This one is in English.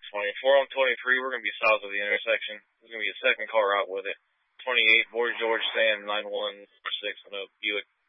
funny. 4 on 23, we're going to be south of the intersection. There's going to be a second car out with it. 28, Boy George Sam 9146 on a Buick.